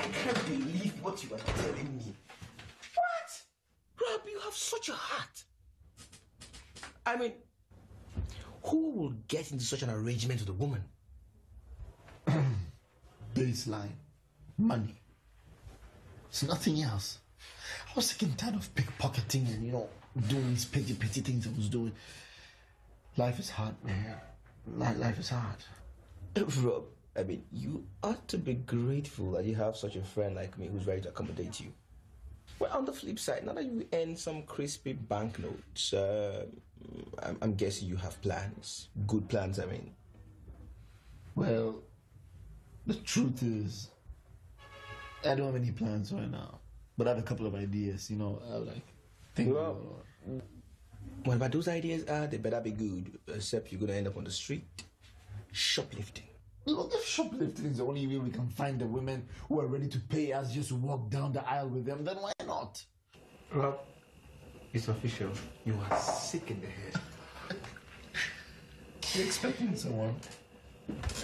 can't believe what you are telling me. What? Rob, you have such a heart. I mean, who will get into such an arrangement with a woman? Baseline. Money. It's nothing else. I was sick and tired of pickpocketing and, doing these petty things I was doing. Life is hard, man. Life is hard. Rob, I mean, you ought to be grateful that you have such a friend like me who's ready to accommodate you. Well, on the flip side, now that you earn some crispy banknotes, I'm guessing you have plans. Good plans, I mean. Well, the truth is, I don't have any plans right now. But I have a couple of ideas, I think. Well, whatever those ideas are, they better be good, except you're going to end up on the street shoplifting. Look, if shoplifting is the only way we can find the women who are ready to pay us just to walk down the aisle with them, then why not? Rob, it's official. You are sick in the head. You're expecting someone.